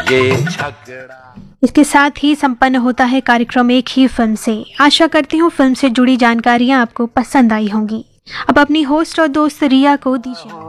ये झगड़ा। इसके साथ ही संपन्न होता है कार्यक्रम एक ही फिल्म से। आशा करती हूँ फिल्म से जुड़ी जानकारियाँ आपको पसंद आई होंगी। अब अपनी होस्ट और दोस्त रिया को दीजिए।